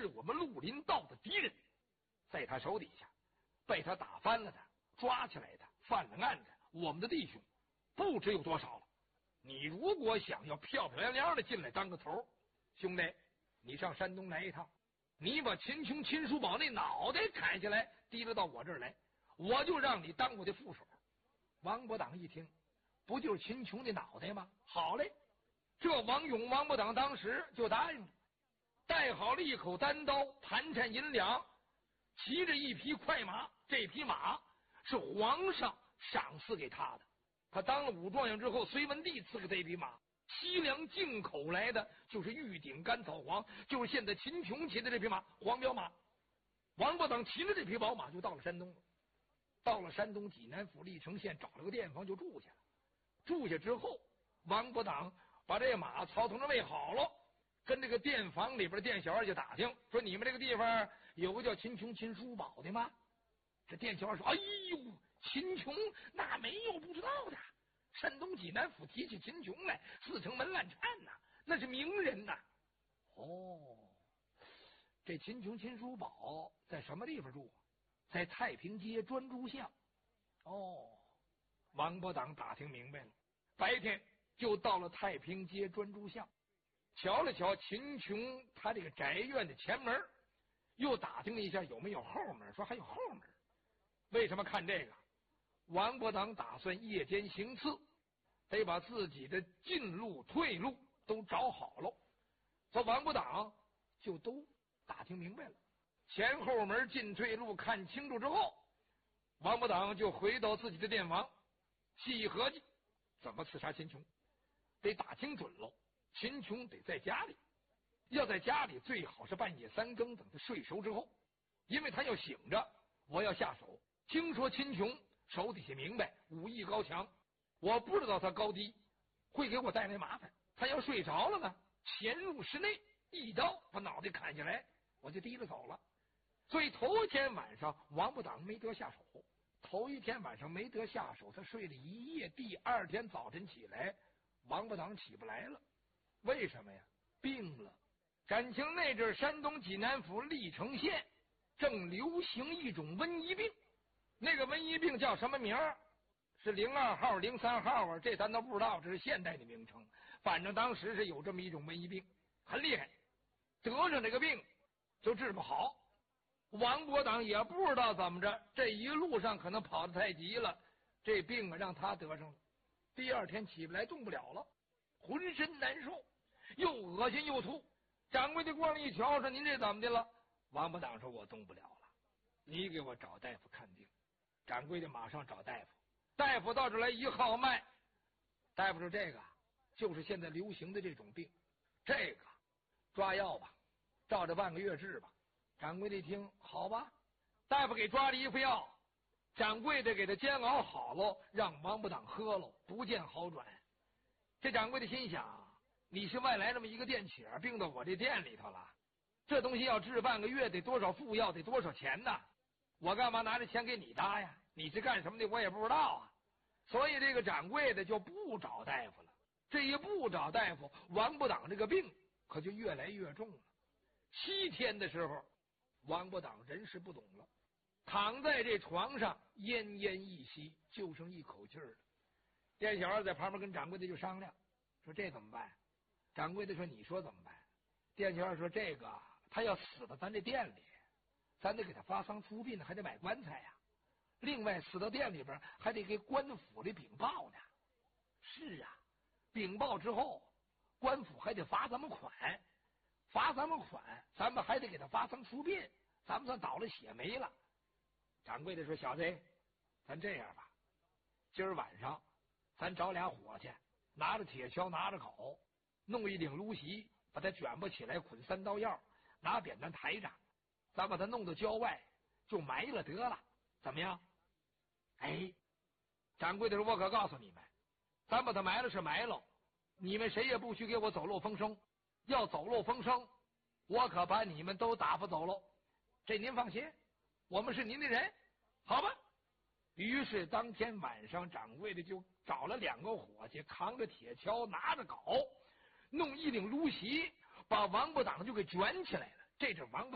是我们绿林道的敌人，在他手底下被他打翻了的、抓起来的、犯了案的，我们的弟兄不知有多少了。你如果想要漂漂亮亮的进来当个头，兄弟，你上山东来一趟，你把秦琼、秦叔宝那脑袋砍下来，提溜到我这儿来，我就让你当我的副手。王伯党一听，不就是秦琼的脑袋吗？好嘞，这王勇、王伯党当时就答应了，带好了一口单刀，盘缠银两，骑着一匹快马。这匹马是皇上赏赐给他的，他当了武状元之后，隋文帝赐给这匹马，西凉进口来的，就是玉顶甘草黄，就是现在秦琼骑的这匹马，黄骠马。王伯党骑着这匹宝马就到了山东了。到了山东济南府历城县，找了个店房就住下了。住下之后，王伯党把这马草桶上喂好了，跟这个店房里边的店小二就打听说：“你们这个地方有个叫秦琼、秦叔宝的吗？”这店小二说：“哎呦，秦琼那没有不知道的。山东济南府提起秦琼来，四城门烂颤呐，那是名人呐。”哦，这秦琼、秦叔宝在什么地方住？在太平街专诸巷。哦，王伯党打听明白了，白天就到了太平街专诸巷，瞧了瞧秦琼他这个宅院的前门，又打听了一下有没有后门，说还有后门。为什么看这个？王伯党打算夜间行刺，得把自己的进路、退路都找好了。这王伯党就都打听明白了，前后门进退路看清楚之后，王伯党就回到自己的店房，细一合计，怎么刺杀秦琼？得打清准喽。秦琼得在家里，要在家里最好是半夜3更，等他睡熟之后，因为他要醒着，我要下手。听说秦琼手底下明白，武艺高强，我不知道他高低，会给我带来麻烦。他要睡着了呢，潜入室内，一刀把脑袋砍下来，我就提着走了。所以头一天晚上王伯党没得下手，头一天晚上没得下手，他睡了一夜。第二天早晨起来，王伯党起不来了。为什么呀？病了。感情那阵山东济南府历城县正流行一种瘟疫病，那个瘟疫病叫什么名儿？是02号、03号啊，这咱都不知道，这是现代的名称。反正当时是有这么一种瘟疫病，很厉害，得上这个病就治不好。王伯党也不知道怎么着，这一路上可能跑得太急了，这病啊让他得上了。第二天起不来，动不了了，浑身难受，又恶心又吐。掌柜的过来一瞧，说：“您这怎么的了？”王伯党说：“我动不了了，你给我找大夫看病。”掌柜的马上找大夫，大夫到这来一号脉，大夫说：“这个就是现在流行的这种病，这个抓药吧，照着半个月治吧。”掌柜的一听，好吧，大夫给抓了一副药，掌柜的给他煎熬好了，让王伯党喝了，不见好转。这掌柜的心想，你是外来这么一个店起儿，病到我这店里头了，这东西要治半个月，得多少副药，得多少钱呢？我干嘛拿着钱给你搭呀？你是干什么的我也不知道啊。所以这个掌柜的就不找大夫了。这一不找大夫，王伯党这个病可就越来越重了。7天的时候，王伯党人事不懂了，躺在这床上奄奄一息，就剩一口气儿了。店小二在旁边跟掌柜的就商量，说这怎么办？掌柜的说：“你说怎么办？”店小二说：“这个他要死到咱这店里，咱得给他发丧出殡，还得买棺材呀。另外死到店里边，还得给官府里禀报呢。是啊，禀报之后，官府还得罚咱们款，罚咱们款，咱们还得给他发丧出殡，咱们算倒了血霉了。”掌柜的说：“小子，咱这样吧，今儿晚上咱找俩伙计，拿着铁锹，拿着镐，弄一顶芦席，把它卷不起来，捆3刀药，拿扁担抬着，咱把它弄到郊外，就埋了得了，怎么样？”哎，掌柜的说：“我可告诉你们，咱把它埋了是埋了，你们谁也不许给我走漏风声，要走漏风声，我可把你们都打发走喽。这您放心，我们是您的人，好吧？”于是当天晚上，掌柜的就找了2个伙计，扛着铁锹，拿着镐，弄一顶芦席，把王伯党就给卷起来了。这阵王伯